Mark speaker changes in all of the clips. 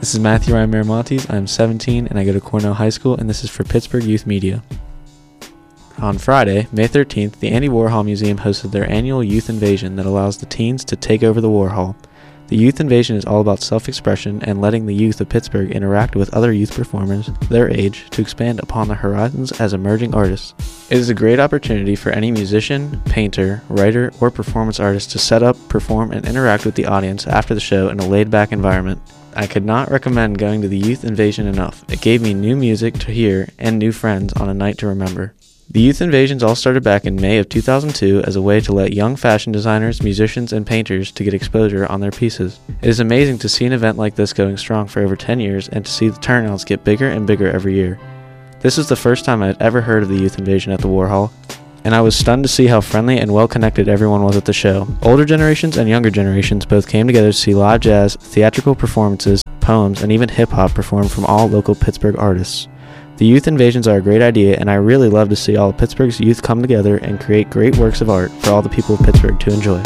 Speaker 1: This is Matthew Ryan Miramontes. I'm 17 and I go to Cornell High School, and this is for Pittsburgh Youth Media. On Friday, May 13th, the Andy Warhol Museum hosted their annual Youth Invasion that allows the teens to take over the Warhol. The Youth Invasion is all about self-expression and letting the youth of Pittsburgh interact with other youth performers their age to expand upon their horizons as emerging artists. It is a great opportunity for any musician, painter, writer, or performance artist to set up, perform, and interact with the audience after the show in a laid-back environment. I could not recommend going to the Youth Invasion enough. It gave me new music to hear and new friends on a night to remember. The Youth Invasions all started back in May of 2002 as a way to let young fashion designers, musicians, and painters to get exposure on their pieces. It is amazing to see an event like this going strong for over 10 years and to see the turnouts get bigger and bigger every year. This was the first time I had ever heard of the Youth Invasion at the Warhol, and I was stunned to see how friendly and well-connected everyone was at the show. Older generations and younger generations both came together to see live jazz, theatrical performances, poems, and even hip-hop performed from all local Pittsburgh artists. The Youth Invasions are a great idea, and I really love to see all of Pittsburgh's youth come together and create great works of art for all the people of Pittsburgh to enjoy.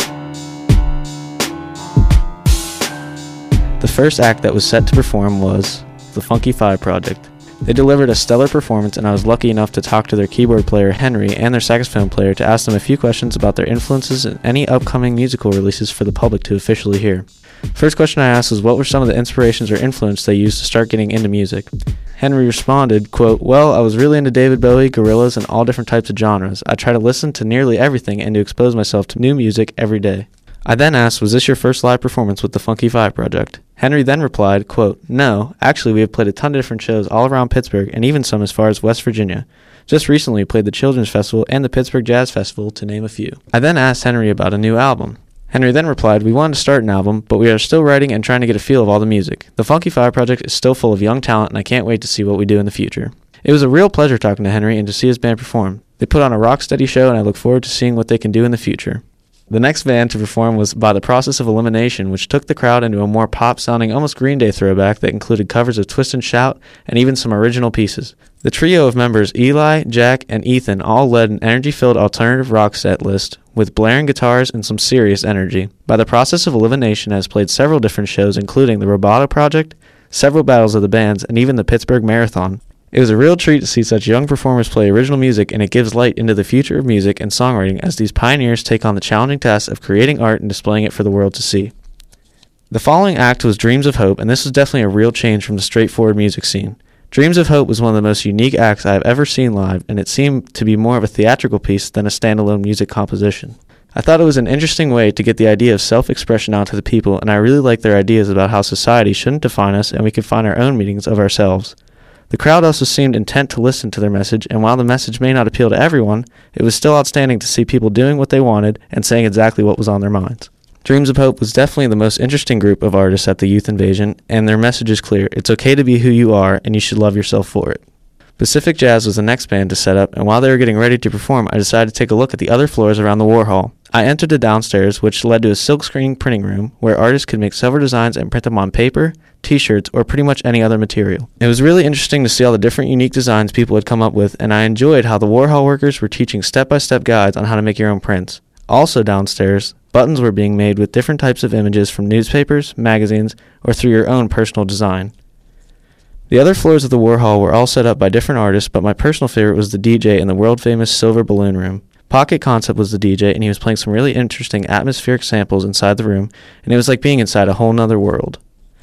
Speaker 1: The first act that was set to perform was the Funky Five Project. They delivered a stellar performance, and I was lucky enough to talk to their keyboard player Henry and their saxophone player to ask them a few questions about their influences and any upcoming musical releases for the public to officially hear. First question I asked was what were some of the inspirations or influence they used to start getting into music. Henry responded, quote, "Well, I was really into David Bowie, Gorillaz, and all different types of genres. I try to listen to nearly everything and to expose myself to new music every day." I then asked, was this your first live performance with the Funky Five Project? Henry then replied, quote, "No, actually we have played a ton of different shows all around Pittsburgh and even some as far as West Virginia. Just recently we played the Children's Festival and the Pittsburgh Jazz Festival, to name a few." I then asked Henry about a new album. Henry then replied, "We wanted to start an album, but we are still writing and trying to get a feel of all the music. The Funky Five Project is still full of young talent, and I can't wait to see what we do in the future." It was a real pleasure talking to Henry and to see his band perform. They put on a rock-steady show, and I look forward to seeing what they can do in the future. The next band to perform was By the Process of Elimination, which took the crowd into a more pop-sounding, almost Green Day throwback that included covers of Twist and Shout and even some original pieces. The trio of members Eli, Jack, and Ethan all led an energy-filled alternative rock set list with blaring guitars and some serious energy. By the Process of Elimination has played several different shows, including the Roboto Project, several battles of the bands, and even the Pittsburgh Marathon. It was a real treat to see such young performers play original music, and it gives light into the future of music and songwriting as these pioneers take on the challenging task of creating art and displaying it for the world to see. The following act was Dreams of Hope, and this was definitely a real change from the straightforward music scene. Dreams of Hope was one of the most unique acts I have ever seen live, and it seemed to be more of a theatrical piece than a standalone music composition. I thought it was an interesting way to get the idea of self-expression out to the people, and I really liked their ideas about how society shouldn't define us and we can find our own meanings of ourselves. The crowd also seemed intent to listen to their message, and while the message may not appeal to everyone, it was still outstanding to see people doing what they wanted and saying exactly what was on their minds. Dreams of Hope was definitely the most interesting group of artists at the Youth Invasion, and their message is clear. It's okay to be who you are, and you should love yourself for it. Pacific Jazz was the next band to set up, and while they were getting ready to perform, I decided to take a look at the other floors around the Warhol. I entered the downstairs, which led to a silkscreen printing room, where artists could make several designs and print them on paper, t-shirts, or pretty much any other material. It was really interesting to see all the different unique designs people had come up with, and I enjoyed how the Warhol workers were teaching step-by-step guides on how to make your own prints. Also downstairs, buttons were being made with different types of images from newspapers, magazines, or through your own personal design. The other floors of the Warhol were all set up by different artists, but my personal favorite was the DJ in the world-famous Silver Balloon Room. Pocket Concept was the DJ, and he was playing some really interesting atmospheric samples inside the room, and it was like being inside a whole nother world.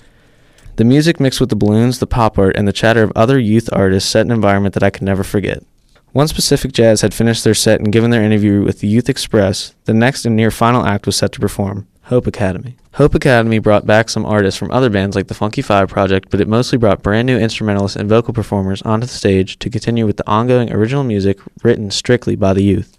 Speaker 1: The music mixed with the balloons, the pop art, and the chatter of other youth artists set an environment that I could never forget. Once Pacific Jazz had finished their set and given their interview with the Youth Express, the next and near final act was set to perform, Hope Academy. Hope Academy brought back some artists from other bands like the Funky Five Project, but it mostly brought brand new instrumentalists and vocal performers onto the stage to continue with the ongoing original music written strictly by the youth.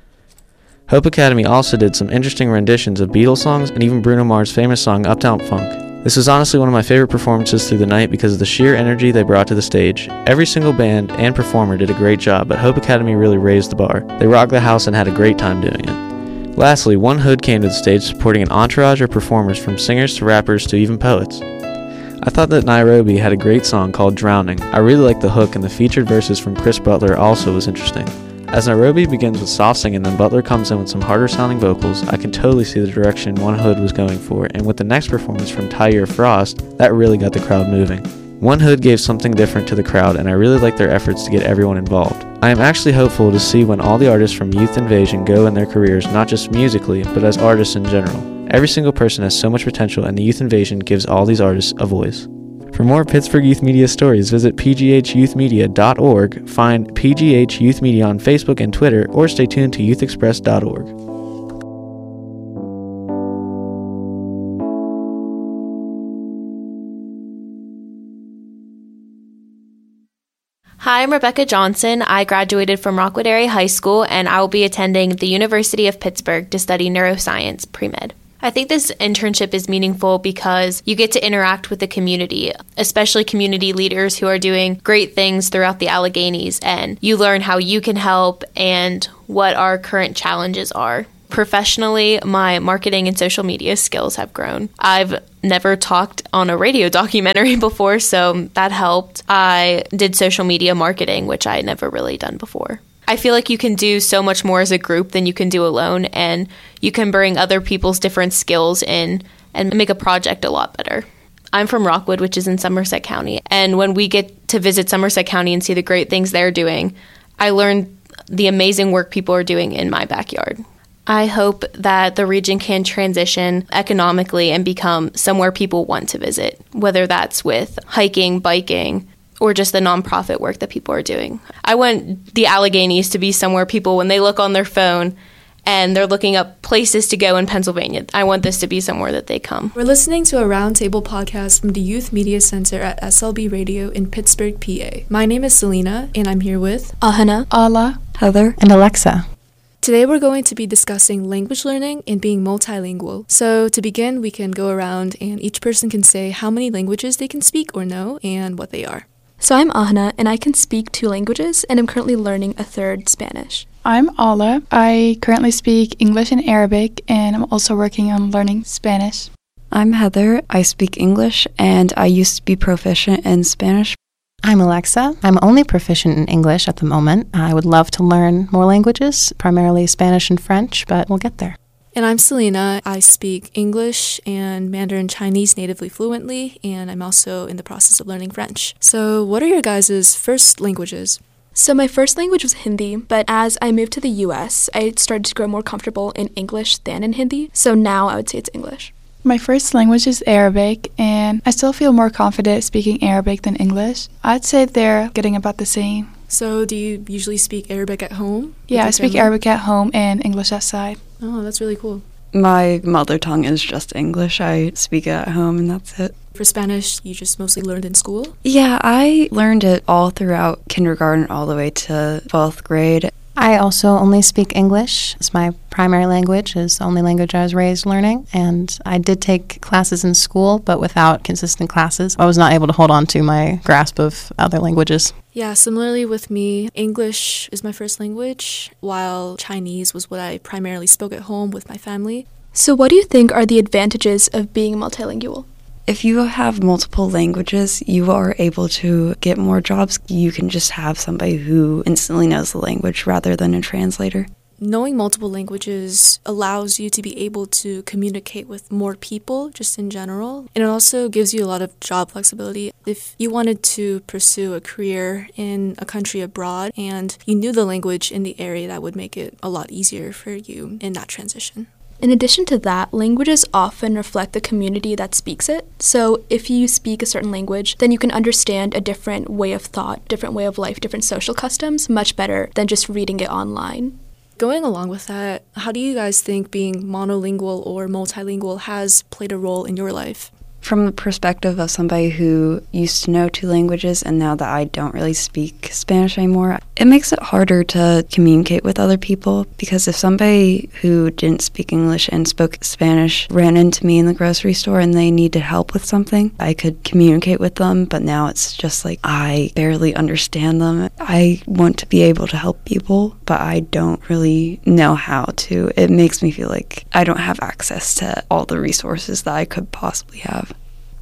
Speaker 1: Hope Academy also did some interesting renditions of Beatles songs and even Bruno Mars' famous song Uptown Funk. This was honestly one of my favorite performances through the night because of the sheer energy they brought to the stage. Every single band and performer did a great job, but Hope Academy really raised the bar. They rocked the house and had a great time doing it. Lastly, One Hood came to the stage supporting an entourage of performers from singers to rappers to even poets. I thought that Nairobi had a great song called Drowning. I really liked the hook, and the featured verses from Chris Butler also was interesting. As Nairobi begins with soft singing, then Butler comes in with some harder sounding vocals, I can totally see the direction One Hood was going for, and with the next performance from Tyre Frost, that really got the crowd moving. One Hood gave something different to the crowd, and I really like their efforts to get everyone involved. I am actually hopeful to see when all the artists from Youth Invasion go in their careers, not just musically, but as artists in general. Every single person has so much potential, and the Youth Invasion gives all these artists a voice. For more Pittsburgh Youth Media stories, visit pghyouthmedia.org, find PGH Youth Media on Facebook and Twitter, or stay tuned to youthexpress.org.
Speaker 2: Hi, I'm Rebecca Johnson. I graduated from Rockwood Area High School, and I will be attending the University of Pittsburgh to study neuroscience pre-med. I think this internship is meaningful because you get to interact with the community, especially community leaders who are doing great things throughout the Alleghenies, and you learn how you can help and what our current challenges are. Professionally, my marketing and social media skills have grown. I've never talked on a radio documentary before, so that helped. I did social media marketing, which I had never really done before. I feel like you can do so much more as a group than you can do alone, and you can bring other people's different skills in and make a project a lot better. I'm from Rockwood, which is in Somerset County, and when we get to visit Somerset County and see the great things they're doing, I learned the amazing work people are doing in my backyard. I hope that the region can transition economically and become somewhere people want to visit, whether that's with hiking, biking, or just the nonprofit work that people are doing. I want the Alleghenies to be somewhere people, when they look on their phone and they're looking up places to go in Pennsylvania, I want this to be somewhere that they come.
Speaker 3: We're listening to a roundtable podcast from the Youth Media Center at SLB Radio in Pittsburgh, PA. My name is Selena, and I'm here with
Speaker 4: Ahana,
Speaker 5: Ala,
Speaker 4: Heather,
Speaker 5: and Alexa.
Speaker 3: Today we're going to be discussing language learning and being multilingual. So to begin, we can go around and each person can say how many languages they can speak or know and what they are.
Speaker 4: So I'm Ahana, and I can speak 2 languages, and I'm currently learning a 3rd, Spanish.
Speaker 5: I'm Ala. I currently speak English and Arabic, and I'm also working on learning Spanish.
Speaker 6: I'm Heather. I speak English, and I used to be proficient in Spanish.
Speaker 7: I'm Alexa. I'm only proficient in English at the moment. I would love to learn more languages, primarily Spanish and French, but we'll get there.
Speaker 3: And I'm Selena. I speak English and Mandarin Chinese natively fluently, and I'm also in the process of learning French. So what are your guys' first languages?
Speaker 4: So my first language was Hindi, but as I moved to the US, I started to grow more comfortable in English than in Hindi. So now I would say it's English.
Speaker 5: My first language is Arabic, and I still feel more confident speaking Arabic than English. I'd say they're getting about the same.
Speaker 3: So do you usually speak Arabic at home?
Speaker 5: Yeah, I speak Arabic at home and English outside.
Speaker 3: Oh, that's really cool.
Speaker 6: My mother tongue is just English. I speak it at home, and that's it.
Speaker 3: For Spanish, you just mostly learned in school?
Speaker 6: Yeah, I learned it all throughout kindergarten all the way to 12th grade.
Speaker 7: I also only speak English. It's my primary language. It's the only language I was raised learning. And I did take classes in school, but without consistent classes, I was not able to hold on to my grasp of other languages.
Speaker 3: Yeah, similarly with me, English is my first language, while Chinese was what I primarily spoke at home with my family.
Speaker 4: So what do you think are the advantages of being multilingual?
Speaker 6: If you have multiple languages, you are able to get more jobs. You can just have somebody who instantly knows the language rather than a translator.
Speaker 3: Knowing multiple languages allows you to be able to communicate with more people just in general. And it also gives you a lot of job flexibility. If you wanted to pursue a career in a country abroad and you knew the language in the area, that would make it a lot easier for you in that transition.
Speaker 4: In addition to that, languages often reflect the community that speaks it. So if you speak a certain language, then you can understand a different way of thought, different way of life, different social customs much better than just reading it online.
Speaker 3: Going along with that, how do you guys think being monolingual or multilingual has played a role in your life?
Speaker 6: From the perspective of somebody who used to know 2 languages and now that I don't really speak Spanish anymore, it makes it harder to communicate with other people, because if somebody who didn't speak English and spoke Spanish ran into me in the grocery store and they needed help with something, I could communicate with them, but now it's just like I barely understand them. I want to be able to help people, but I don't really know how to. It makes me feel like I don't have access to all the resources that I could possibly have.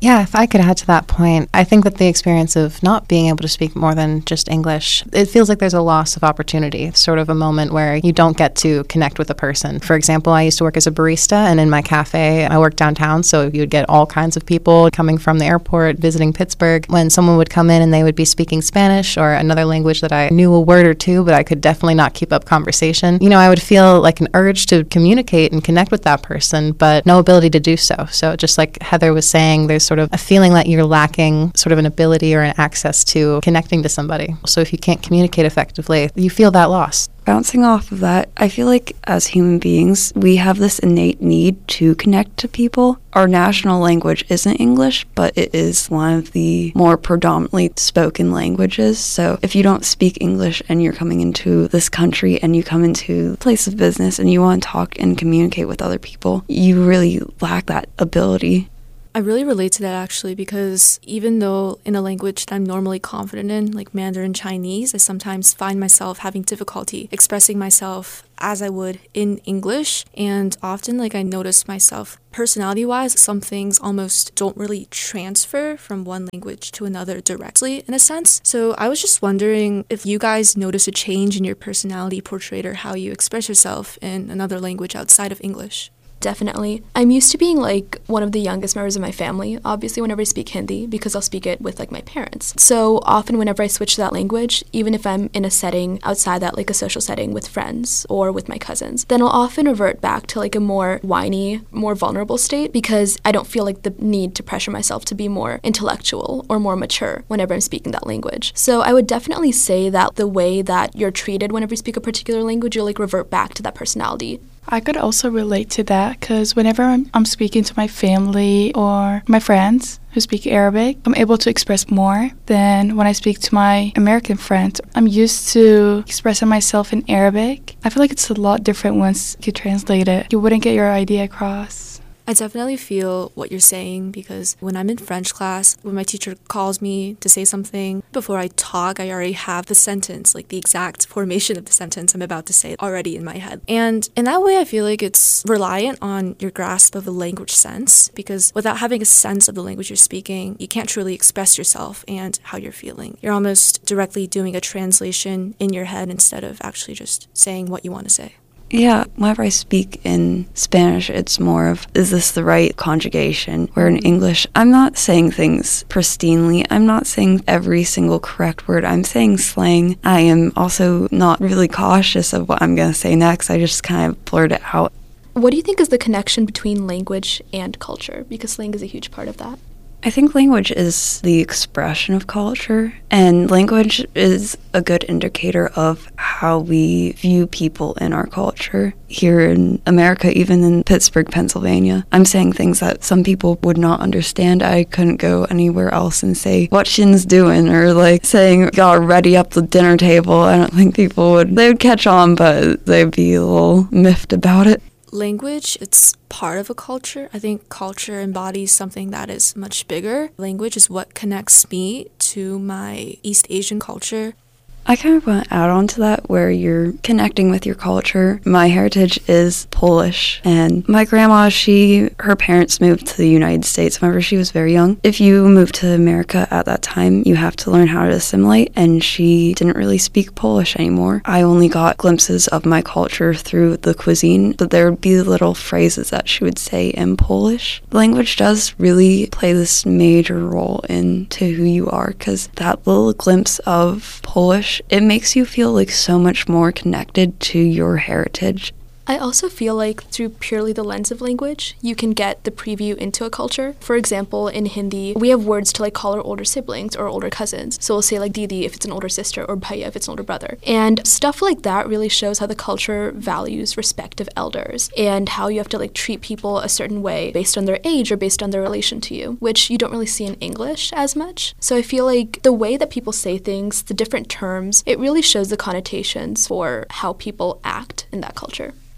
Speaker 7: Yeah, if I could add to that point, I think that the experience of not being able to speak more than just English, it feels like there's a loss of opportunity. It's sort of a moment where you don't get to connect with a person. For example, I used to work as a barista, and in my cafe, I worked downtown, so you would get all kinds of people coming from the airport, visiting Pittsburgh. When someone would come in and they would be speaking Spanish or another language that I knew a word or two, but I could definitely not keep up conversation, I would feel like an urge to communicate and connect with that person, but no ability to do so. So just like Heather was saying, there's sort of a feeling that you're lacking sort of an ability or an access to connecting to somebody. So if you can't communicate effectively, you feel that loss.
Speaker 6: Bouncing off of that, I feel like as human beings, we have this innate need to connect to people. Our national language isn't English, but it is one of the more predominantly spoken languages. So if you don't speak English and you're coming into this country and you come into a place of business and you want to talk and communicate with other people, you really lack that ability.
Speaker 3: I really relate to that actually, because even though in a language that I'm normally confident in, like Mandarin Chinese, I sometimes find myself having difficulty expressing myself as I would in English. And often I notice myself personality-wise, some things almost don't really transfer from one language to another directly in a sense. So I was just wondering if you guys notice a change in your personality portrayed or how you express yourself in another language outside of English.
Speaker 4: Definitely. I'm used to being one of the youngest members of my family, obviously whenever I speak Hindi, because I'll speak it with my parents. So often whenever I switch to that language, even if I'm in a setting outside that, a social setting with friends or with my cousins, then I'll often revert back to a more whiny, more vulnerable state, because I don't feel the need to pressure myself to be more intellectual or more mature whenever I'm speaking that language. So I would definitely say that the way that you're treated whenever you speak a particular language, you'll revert back to that personality.
Speaker 5: I could also relate to that because whenever I'm speaking to my family or my friends who speak Arabic, I'm able to express more than when I speak to my American friends. I'm used to expressing myself in Arabic. I feel like it's a lot different once you translate it. You wouldn't get your idea across.
Speaker 3: I definitely feel what you're saying, because when I'm in French class, when my teacher calls me to say something, before I talk, I already have the sentence, the exact formation of the sentence I'm about to say already in my head. And in that way, I feel like it's reliant on your grasp of the language sense, because without having a sense of the language you're speaking, you can't truly express yourself and how you're feeling. You're almost directly doing a translation in your head instead of actually just saying what you want to say.
Speaker 6: Yeah, whenever I speak in Spanish, it's more of, is this the right conjugation? Where in English, I'm not saying things pristinely. I'm not saying every single correct word. I'm saying slang. I am also not really cautious of what I'm going to say next. I just kind of blurt it out.
Speaker 4: What do you think is the connection between language and culture? Because slang is a huge part of that.
Speaker 6: I think language is the expression of culture, and language is a good indicator of how we view people in our culture. Here in America, even in Pittsburgh, Pennsylvania, I'm saying things that some people would not understand. I couldn't go anywhere else and say, what Shin's doing, or saying, gotta ready up the dinner table. I don't think people they would catch on, but they'd be a little miffed about it.
Speaker 3: Language, it's part of a culture. I think culture embodies something that is much bigger. Language is what connects me to my East Asian culture.
Speaker 6: I kind of want to add on to that, where you're connecting with your culture. My heritage is Polish, and my grandma, her parents moved to the United States whenever she was very young. If you move to America at that time, you have to learn how to assimilate, and she didn't really speak Polish anymore. I only got glimpses of my culture through the cuisine, but there would be little phrases that she would say in Polish. Language does really play this major role into who you are, because that little glimpse of Polish, it makes you feel so much more connected to your heritage.
Speaker 4: I also feel like through purely the lens of language, you can get the preview into a culture. For example, in Hindi, we have words to call our older siblings or older cousins. So we'll say Didi if it's an older sister, or Bhaiya if it's an older brother. And stuff like that really shows how the culture values respect of elders and how you have to treat people a certain way based on their age or based on their relation to you, which you don't really see in English as much. So I feel like the way that people say things, the different terms, it really shows the connotations for how people act in that culture.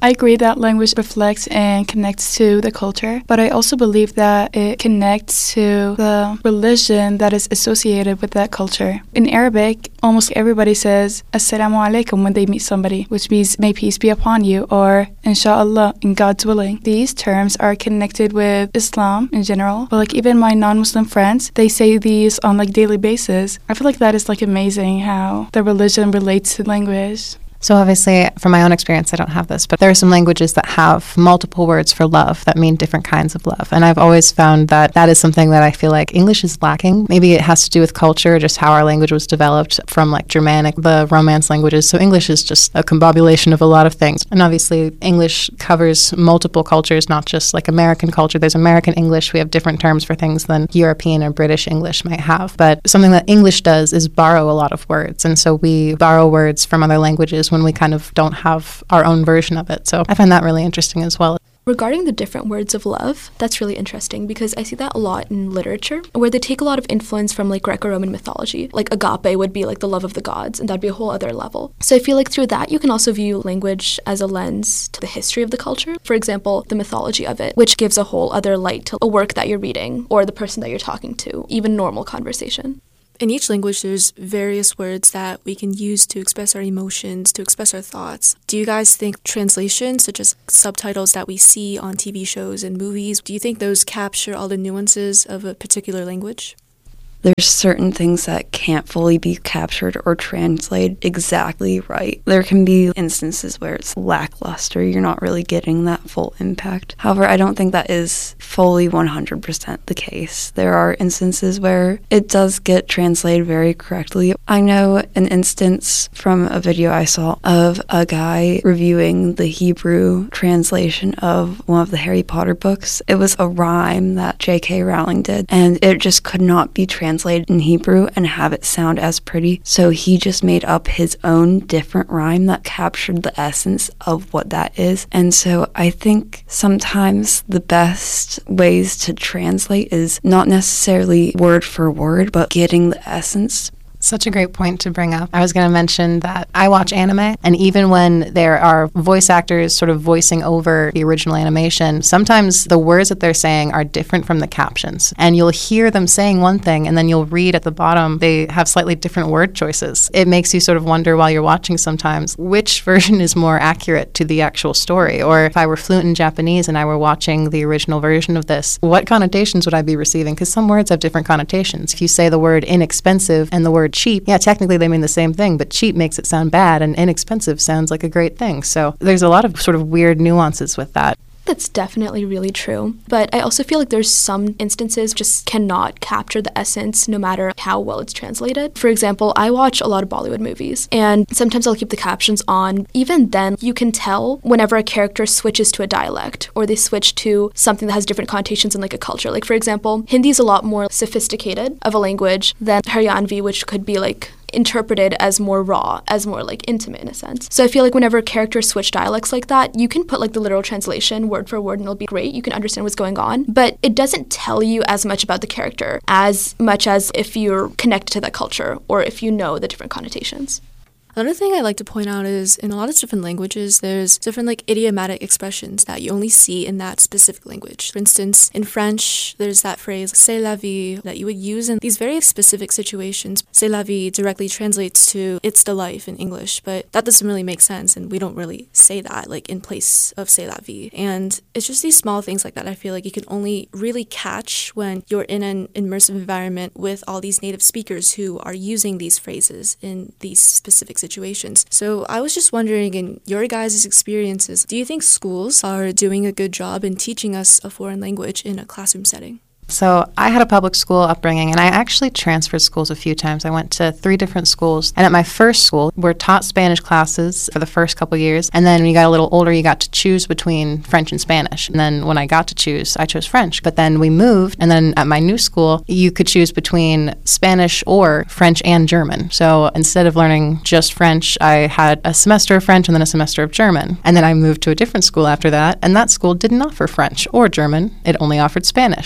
Speaker 5: I agree that language reflects and connects to the culture, but I also believe that it connects to the religion that is associated with that culture. In Arabic, almost everybody says Assalamu alaikum when they meet somebody, which means may peace be upon you, or Inshallah, in God's willing. These terms are connected with Islam in general, but like even my non-Muslim friends, they say these on like daily basis. I feel like that is like amazing how the religion relates to language.
Speaker 7: So obviously, from my own experience, I don't have this, but there are some languages that have multiple words for love that mean different kinds of love. And I've always found that that is something that I feel like English is lacking. Maybe it has to do with culture, just how our language was developed from like Germanic, the Romance languages. So English is just a combobulation of a lot of things. And obviously, English covers multiple cultures, not just like American culture. There's American English. We have different terms for things than European or British English might have. But something that English does is borrow a lot of words. And so we borrow words from other languages when we kind of don't have our own version of it. So I find that really interesting as well.
Speaker 4: Regarding the different words of love, that's really interesting because I see that a lot in literature where they take a lot of influence from like Greco-Roman mythology. Like agape would be like the love of the gods, and that'd be a whole other level. So I feel like through that you can also view language as a lens to the history of the culture. For example, the mythology of it, which gives a whole other light to a work that you're reading or the person that you're talking to, even normal conversation.
Speaker 3: In each language, there's various words that we can use to express our emotions, to express our thoughts. Do you guys think translations, such as subtitles that we see on TV shows and movies, do you think those capture all the nuances of a particular language?
Speaker 6: There's certain things that can't fully be captured or translated exactly right. There can be instances where it's lackluster. You're not really getting that full impact. However, I don't think that is fully 100% the case. There are instances where it does get translated very correctly. I know an instance from a video I saw of a guy reviewing the Hebrew translation of one of the Harry Potter books. It was a rhyme that J.K. Rowling did, and it just could not be translated in Hebrew and have it sound as pretty. So he just made up his own different rhyme that captured the essence of what that is. And so I think sometimes the best ways to translate is not necessarily word for word, but getting the essence.
Speaker 7: Such a great point to bring up. I was going to mention that I watch anime, and even when there are voice actors sort of voicing over the original animation, sometimes the words that they're saying are different from the captions. And you'll hear them saying one thing, and then you'll read at the bottom, they have slightly different word choices. It makes you sort of wonder while you're watching sometimes which version is more accurate to the actual story. Or if I were fluent in Japanese and I were watching the original version of this, what connotations would I be receiving? Because some words have different connotations. If you say the word inexpensive and the word cheap, yeah, technically they mean the same thing, but cheap makes it sound bad and inexpensive sounds like a great thing. So there's a lot of sort of weird nuances with that.
Speaker 4: That's definitely really true. But I also feel like there's some instances just cannot capture the essence no matter how well it's translated. For example, I watch a lot of Bollywood movies, and sometimes I'll keep the captions on. Even then, you can tell whenever a character switches to a dialect or they switch to something that has different connotations in like a culture. Like for example, Hindi is a lot more sophisticated of a language than Haryanvi, which could be like interpreted as more raw, as more like intimate in a sense. So I feel like whenever characters switch dialects like that, you can put like the literal translation word for word and it'll be great. You can understand what's going on, but it doesn't tell you as much about the character as much as if you're connected to that culture or if you know the different connotations.
Speaker 3: Another thing I like to point out is in a lot of different languages, there's different like idiomatic expressions that you only see in that specific language. For instance, in French, there's that phrase, c'est la vie, that you would use in these very specific situations. C'est la vie directly translates to it's the life in English, but that doesn't really make sense, and we don't really say that like in place of c'est la vie. And it's just these small things like that I feel like you can only really catch when you're in an immersive environment with all these native speakers who are using these phrases in these specific situations. So I was just wondering, in your guys' experiences, do you think schools are doing a good job in teaching us a foreign language in a classroom setting?
Speaker 7: So I had a public school upbringing, and I actually transferred schools a few times. I went to 3 different schools, and at my first school, we're taught Spanish classes for the first couple years, and then when you got a little older, you got to choose between French and Spanish. And then when I got to choose, I chose French. But then we moved, and then at my new school, you could choose between Spanish or French and German. So instead of learning just French, I had a semester of French and then a semester of German. And then I moved to a different school after that, and that school didn't offer French or German. It only offered Spanish. And so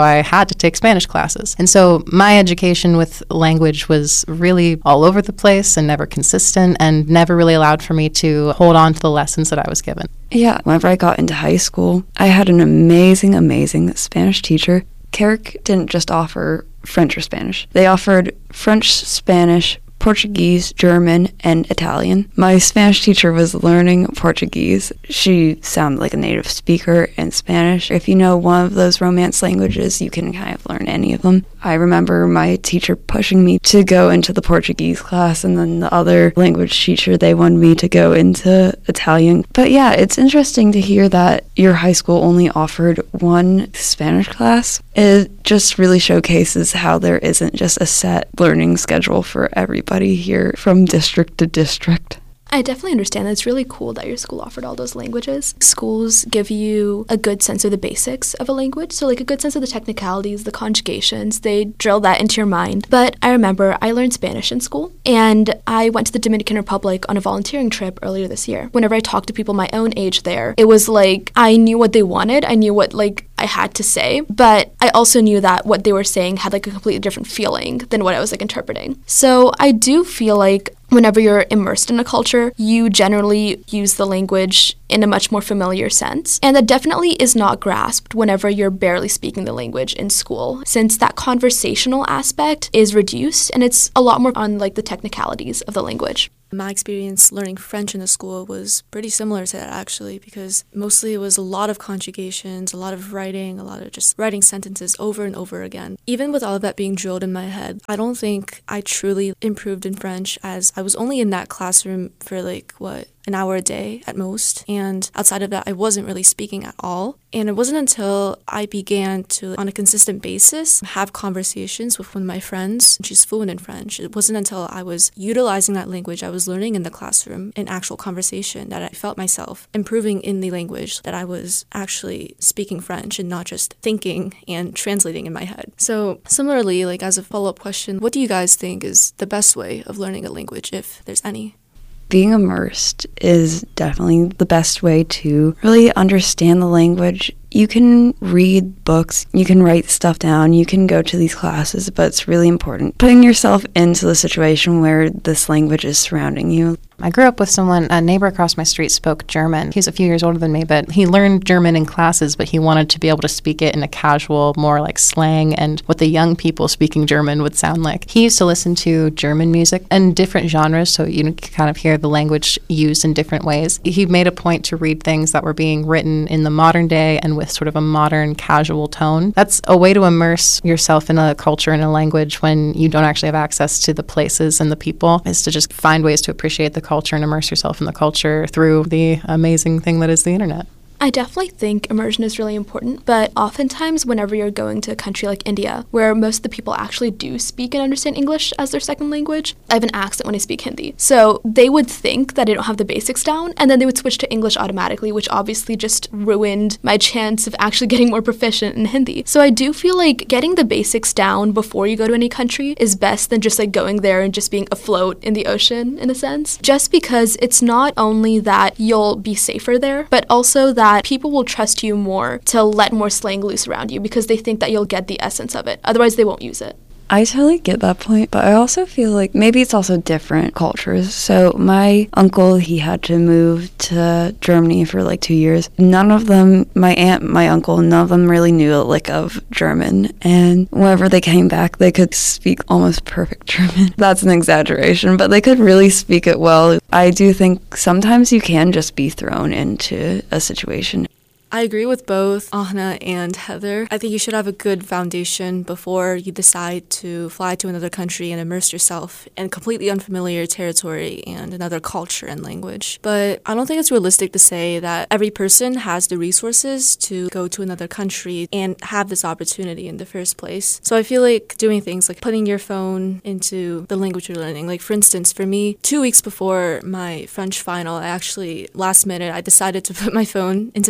Speaker 7: I had to take Spanish classes. And so my education with language was really all over the place and never consistent and never really allowed for me to hold on to the lessons that I was given.
Speaker 6: Yeah, whenever I got into high school, I had an amazing Spanish teacher. Carrick didn't just offer French or Spanish. They offered French, Spanish, Portuguese, German, and Italian. My Spanish teacher was learning Portuguese. She sounded like a native speaker in Spanish. If you know one of those Romance languages, you can kind of learn any of them. I remember my teacher pushing me to go into the Portuguese class, and then the other language teacher, they wanted me to go into Italian. But yeah, it's interesting to hear that your high school only offered one Spanish class. It just really showcases how there isn't just a set learning schedule for everybody here from district to district.
Speaker 4: I definitely understand that. It's really cool that your school offered all those languages. Schools give you a good sense of the basics of a language, so like a good sense of the technicalities, the conjugations. They drill that into your mind. But I remember I learned Spanish in school, and I went to the Dominican Republic on a volunteering trip earlier this year. Whenever I talked to people my own age there, it was like I knew what they wanted. I knew what I had to say, but I also knew that what they were saying had a completely different feeling than what I was interpreting. So I do feel like whenever you're immersed in a culture, you generally use the language in a much more familiar sense. And that definitely is not grasped whenever you're barely speaking the language in school, since that conversational aspect is reduced and it's a lot more on the technicalities of the language.
Speaker 3: My experience learning French in the school was pretty similar to that, actually, because mostly it was a lot of conjugations, a lot of writing, a lot of just writing sentences over and over again. Even with all of that being drilled in my head, I don't think I truly improved in French, as I was only in that classroom for an hour a day at most. And outside of that, I wasn't really speaking at all. And it wasn't until I began to, on a consistent basis, have conversations with one of my friends. She's fluent in French. It wasn't until I was utilizing that language I was learning in the classroom in actual conversation that I felt myself improving in the language, that I was actually speaking French and not just thinking and translating in my head. So similarly, as a follow-up question, what do you guys think is the best way of learning a language, if there's any?
Speaker 6: Being immersed is definitely the best way to really understand the language. You can read books, you can write stuff down, you can go to these classes, but it's really important putting yourself into the situation where this language is surrounding you.
Speaker 7: I grew up with someone, a neighbor across my street spoke German. He's a few years older than me, but he learned German in classes, but he wanted to be able to speak it in a casual, more slang and what the young people speaking German would sound like. He used to listen to German music and different genres, so you can kind of hear the language used in different ways. He made a point to read things that were being written in the modern day and with sort of a modern, casual tone. That's a way to immerse yourself in a culture and a language when you don't actually have access to the places and the people, is to just find ways to appreciate the culture and immerse yourself in the culture through the amazing thing that is the internet.
Speaker 4: I definitely think immersion is really important, but oftentimes whenever you're going to a country like India, where most of the people actually do speak and understand English as their second language, I have an accent when I speak Hindi. So they would think that I don't have the basics down, and then they would switch to English automatically, which obviously just ruined my chance of actually getting more proficient in Hindi. So I do feel like getting the basics down before you go to any country is best than just going there and just being afloat in the ocean, in a sense. Just because it's not only that you'll be safer there, but also that people will trust you more to let more slang loose around you because they think that you'll get the essence of it. Otherwise, they won't use it.
Speaker 6: I totally get that point, but I also feel like maybe it's also different cultures. So my uncle, he had to move to Germany for 2 years. None of them, my aunt, my uncle, none of them really knew a lick of German. And whenever they came back, they could speak almost perfect German. That's an exaggeration, but they could really speak it well. I do think sometimes you can just be thrown into a situation.
Speaker 3: I agree with both Ahna and Heather. I think you should have a good foundation before you decide to fly to another country and immerse yourself in completely unfamiliar territory and another culture and language. But I don't think it's realistic to say that every person has the resources to go to another country and have this opportunity in the first place. So I feel like doing things like putting your phone into the language you're learning. For instance, for me, 2 weeks before my French final, last minute, I decided to put my phone into French.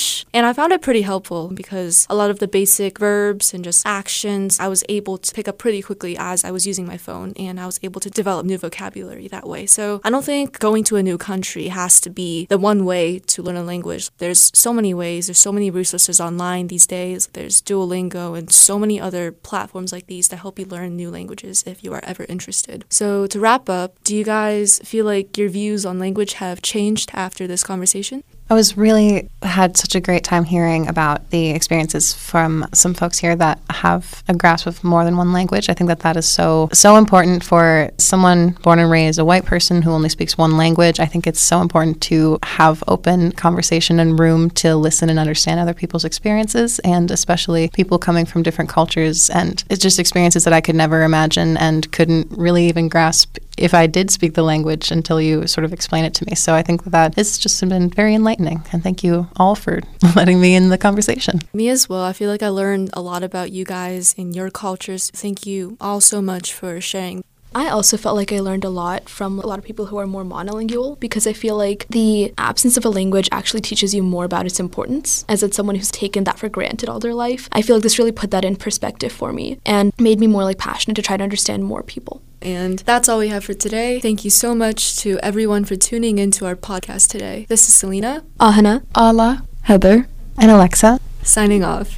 Speaker 3: Spanish, and I found it pretty helpful because a lot of the basic verbs and just actions I was able to pick up pretty quickly as I was using my phone, and I was able to develop new vocabulary that way. So I don't think going to a new country has to be the one way to learn a language. There's so many ways. There's so many resources online these days. There's Duolingo and so many other platforms like these that help you learn new languages if you are ever interested. So to wrap up, do you guys feel like your views on language have changed after this conversation?
Speaker 7: I had such a great time hearing about the experiences from some folks here that have a grasp of more than one language. I think that is so important for someone born and raised a white person who only speaks one language. I think it's so important to have open conversation and room to listen and understand other people's experiences, and especially people coming from different cultures. And it's just experiences that I could never imagine and couldn't really even grasp if I did speak the language until you sort of explain it to me. So I think that it's just been very enlightening. And thank you all for letting me in the conversation.
Speaker 3: Me as well. I feel like I learned a lot about you guys and your cultures. Thank you all so much for sharing.
Speaker 4: I also felt like I learned a lot from a lot of people who are more monolingual, because I feel like the absence of a language actually teaches you more about its importance. As someone who's taken that for granted all their life, I feel like this really put that in perspective for me and made me more passionate to try to understand more people.
Speaker 3: And that's all we have for today. Thank you so much to everyone for tuning into our podcast today. This is Selena,
Speaker 4: Ahana,
Speaker 5: Ala,
Speaker 6: Heather,
Speaker 7: And Alexa,
Speaker 3: signing off.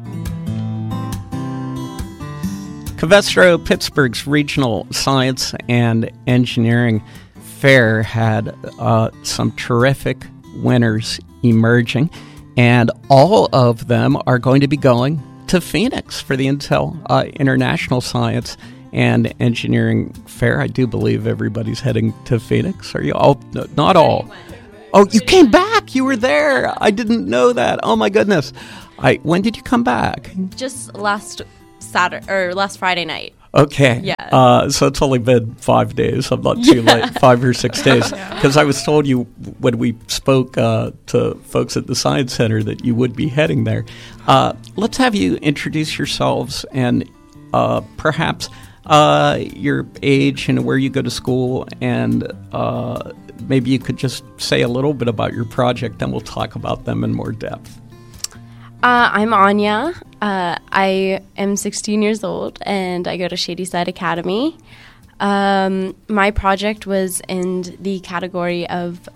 Speaker 8: Covestro Pittsburgh's Regional Science and Engineering Fair had some terrific winners emerging, and all of them are going to be going to Phoenix for the Intel International Science and Engineering Fair. I do believe everybody's heading to Phoenix. Are you all? No, not all. Oh, you came back. You were there. I didn't know that. Oh, my goodness. When did you come back?
Speaker 2: Just last Friday night.
Speaker 8: Okay.
Speaker 2: Yeah.
Speaker 8: So it's only been 5 days. I'm not too late. 5 or 6 days. Because I was told you, when we spoke to folks at the Science Center, that you would be heading there. Let's have you introduce yourselves and perhaps your age and where you go to school, and maybe you could just say a little bit about your project, and we'll talk about them in more depth.
Speaker 9: I'm Anya. I am 16 years old, and I go to Shadyside Academy. My project was in the category of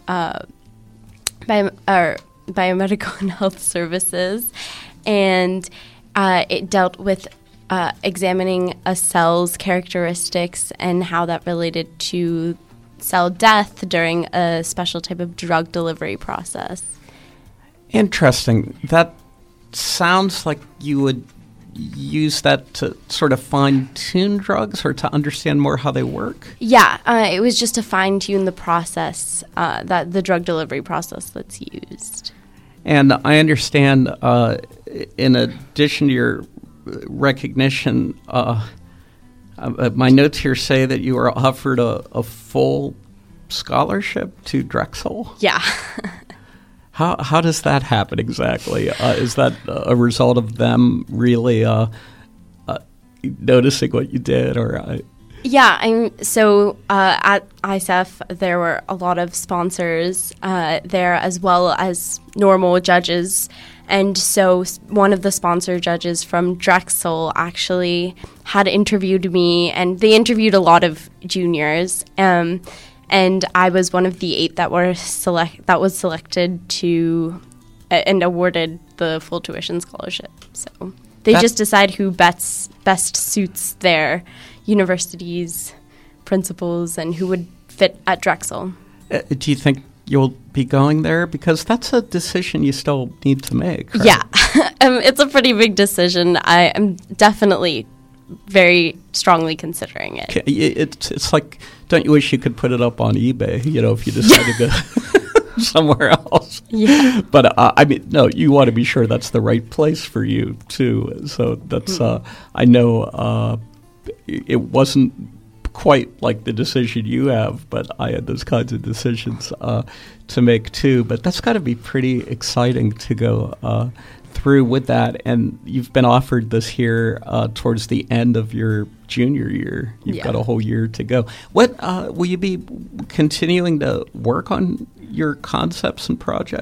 Speaker 9: biomedical and health services, and it dealt with examining a cell's characteristics and how that related to cell death during a special type of drug delivery process.
Speaker 8: Interesting. That sounds like you would use that to sort of fine-tune drugs or to understand more how they work?
Speaker 9: Yeah, it was just to fine-tune the process, that the drug delivery process that's used.
Speaker 8: And I understand, in addition to your recognition, my notes here say that you were offered a full scholarship to Drexel.
Speaker 9: Yeah.
Speaker 8: How does that happen exactly? Is that a result of them really noticing what you did, or?
Speaker 9: Yeah, at ISEF there were a lot of sponsors there, as well as normal judges. And so one of the sponsor judges from Drexel actually had interviewed me, and they interviewed a lot of juniors. And I was one of the 8 that was selected to and awarded the full tuition scholarship. So they just decide who best suits their university's principles and who would fit at Drexel.
Speaker 8: Do you think you'll be going there? Because that's a decision you still need to make, right?
Speaker 9: Yeah. It's a pretty big decision. I am definitely very strongly considering it.
Speaker 8: It's like, don't you wish you could put it up on eBay, if you decide to go somewhere else?
Speaker 9: Yeah.
Speaker 8: But, no, you want to be sure that's the right place for you, too. So that's, I know it wasn't quite like the decision you have, but I had those kinds of decisions to make, too. But that's got to be pretty exciting to go through with that, and you've been offered this here towards the end of your junior year. You've got a whole year to go. What will you be continuing to work on your concepts and project?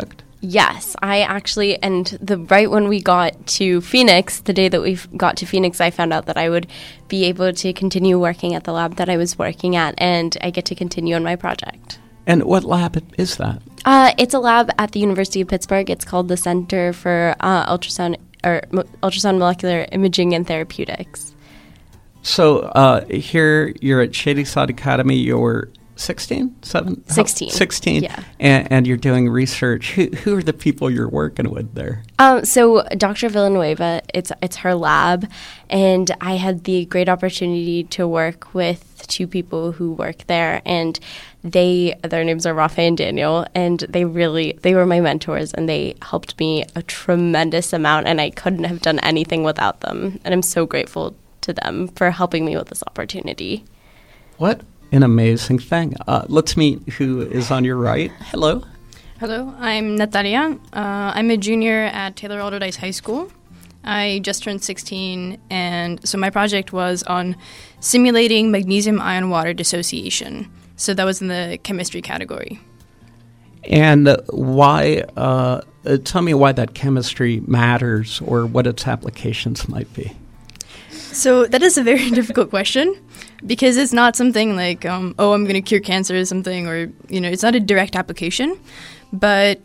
Speaker 9: Yes, I actually, and right when we got to Phoenix, the day that we got to Phoenix, I found out that I would be able to continue working at the lab that I was working at, and I get to continue on my project.
Speaker 8: And what lab is that?
Speaker 9: It's a lab at the University of Pittsburgh. It's called the Center for Ultrasound Molecular Imaging and Therapeutics.
Speaker 8: So here you're at Shadyside Academy. You're 16? 16,
Speaker 9: yeah.
Speaker 8: And you're doing research. Who are the people you're working with there?
Speaker 9: So Dr. Villanueva, it's her lab, and I had the great opportunity to work with two people who work there, and their names are Rafa and Daniel, and they were my mentors, and they helped me a tremendous amount, and I couldn't have done anything without them, and I'm so grateful to them for helping me with this opportunity.
Speaker 8: What an amazing thing. Let's meet who is on your right. Hello.
Speaker 10: Hello, I'm Natalia. I'm a junior at Taylor Alderdice High School. I just turned 16, and so my project was on simulating magnesium ion water dissociation. So that was in the chemistry category.
Speaker 8: And why, tell me why that chemistry matters or what its applications might be.
Speaker 10: So that is a very difficult question because it's not something like, I'm going to cure cancer or something, or, it's not a direct application. But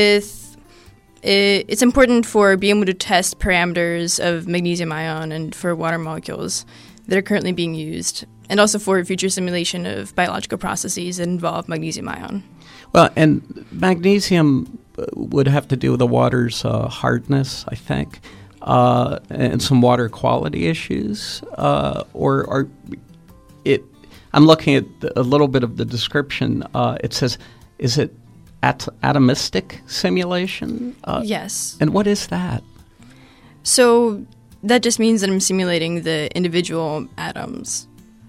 Speaker 10: it's important for being able to test parameters of magnesium ion and for water molecules that are currently being used, and also for future simulation of biological processes that involve magnesium ion.
Speaker 8: Well, and magnesium would have to do with the water's hardness, I think. And some water quality issues, I'm looking at a little bit of the description. It says, is it atomistic simulation?
Speaker 10: Yes.
Speaker 8: And what is that?
Speaker 10: So that just means that I'm simulating the individual atoms